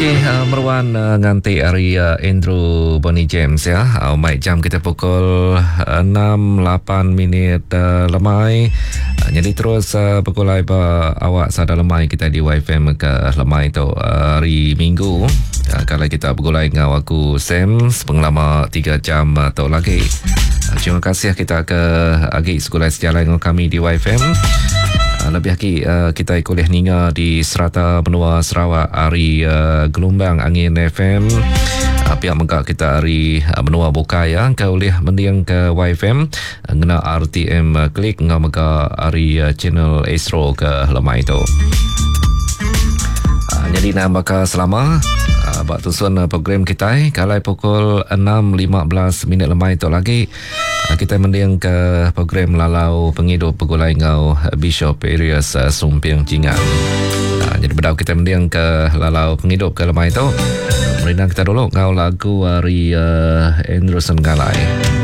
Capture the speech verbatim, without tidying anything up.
Okey, uh, Merwan uh, nganti hari uh, Andrew Bonnie James ya. Uh, Mike jam kita pukul uh, enam lapan minit uh, lemai. Uh, jadi terus uh, pukul uh, awak sada lemai kita di Y F M ke lemai tu uh, hari Minggu. Uh, kalau kita bergulai dengan aku Sam pengelama tiga jam atau uh, lagi. Uh, terima kasih kita ke agi sekolah sejalan dengan kami di Y F M. Uh, lebih lagi uh, kita kuliah ninga di Serata Benua Sarawak hari uh, gelombang angin F M. Uh, pihak megak kita hari uh, Benua Bukai ya. Kau boleh mendiang ke Y F M uh, ngena R T M uh, klik ngah megak hari uh, channel Astro ke lemai itu. Uh, jadi nak bakal selama uh, bak tusun uh, program kita eh. Kalau pukul enam lima belas minit lemai itu lagi kita mendiang ke program lalau penghidup pegulai ngau Bishop Arias uh, Sumpiang Jingan. Uh, jadi berdau kita mendiang ke lalau penghidup ke lemai itu. Merinang kita dulu ngau lagu dari uh, Andrew Senggalai.